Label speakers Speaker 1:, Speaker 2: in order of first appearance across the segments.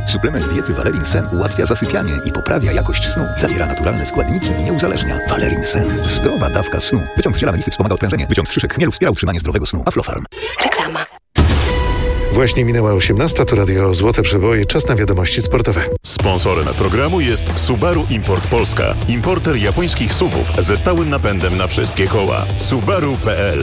Speaker 1: Suplement diety Valerin Sen ułatwia zasypianie i poprawia jakość snu. Zawiera naturalne składniki i nie uzależnia. Valerin Sen. Zdrowa dawka snu. Wyciąg z ziela melisy wspomaga odprężenie. Wyciąg z szyszek chmielu wspiera utrzymanie zdrowego snu. Aflofarm.
Speaker 2: Reklama.
Speaker 3: Właśnie minęła 18, tu Radio Złote Przeboje, czas na wiadomości sportowe.
Speaker 4: Sponsorem programu jest Subaru Import Polska. Importer japońskich SUV-ów ze stałym napędem na wszystkie koła. Subaru.pl.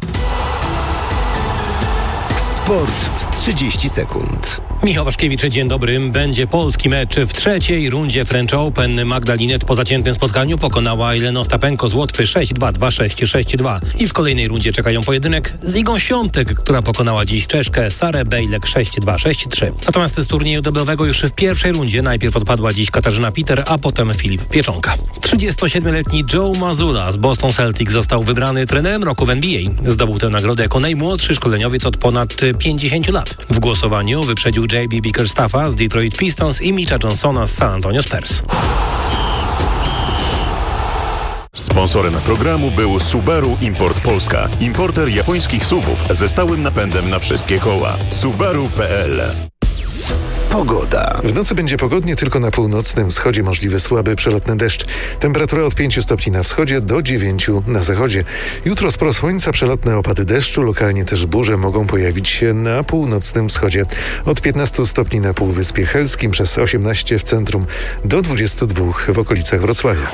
Speaker 5: Sport w 30 sekund.
Speaker 6: Michał Waszkiewicz, dzień dobry. Będzie polski mecz w trzeciej rundzie French Open. Magda Linette po zaciętym spotkaniu pokonała Jelenę Ostapenko z Łotwy 6-2, 2-6, 6-2. I w kolejnej rundzie czekają pojedynek z Igą Świątek, która pokonała dziś Czeszkę Sarę Bejlek 6-2, 6-3. Natomiast z turnieju doblowego już w pierwszej rundzie najpierw odpadła dziś Katarzyna Peter, a potem Filip Pieczonka. 37-letni Joe Mazzulla z Boston Celtics został wybrany trenerem roku w NBA. Zdobył tę nagrodę jako najmłodszy szkoleniowiec od ponad 50 lat. W głosowaniu wyprzedził J.B. Bickerstaffa z Detroit Pistons i Mitcha Johnsona z San Antonio Spurs.
Speaker 4: Sponsorem programu był Subaru Import Polska. Importer japońskich SUV-ów ze stałym napędem na wszystkie koła. Subaru.pl.
Speaker 5: Pogoda.
Speaker 3: W nocy będzie pogodnie, tylko na północnym wschodzie możliwy słaby przelotny deszcz. Temperatura od 5 stopni na wschodzie do 9 na zachodzie. Jutro sporo słońca, przelotne opady deszczu, lokalnie też burze mogą pojawić się na północnym wschodzie. Od 15 stopni na Półwyspie Helskim, przez 18 w centrum, do 22 w okolicach Wrocławia.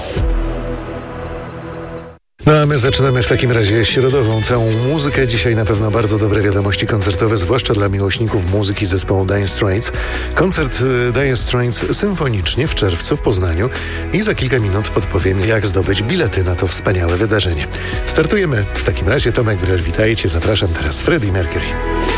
Speaker 3: No a my zaczynamy w takim razie środową całą muzykę. Dzisiaj na pewno bardzo dobre wiadomości koncertowe, zwłaszcza dla miłośników muzyki zespołu Dire Straits. Koncert Dire Straits symfonicznie w czerwcu w Poznaniu i za kilka minut podpowiem, jak zdobyć bilety na to wspaniałe wydarzenie. Startujemy w takim razie. Tomek Brel, witajcie. Zapraszam teraz Freddie Mercury.